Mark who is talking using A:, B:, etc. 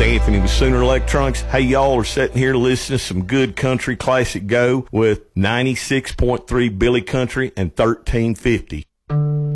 A: Anthony with Sooner Electronics. Hey, y'all are sitting here listening to some good country classic go with 96.3 Billy Country and 1350.